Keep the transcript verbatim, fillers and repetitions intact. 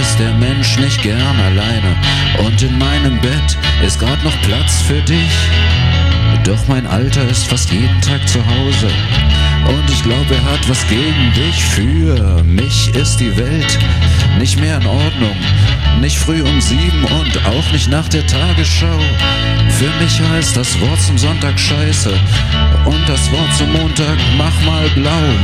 ist der Mensch nicht gern alleine. Und in meinem Bett ist grad noch Platz für dich. Doch mein Alter ist fast jeden Tag zu Hause. Und ich glaube, er hat was gegen dich. Für mich ist die Welt nicht mehr in Ordnung. Nicht früh um sieben und auch nicht nach der Tagesschau. Für mich heißt das Wort zum Sonntag Scheiße und das Wort zum Montag mach mal blau.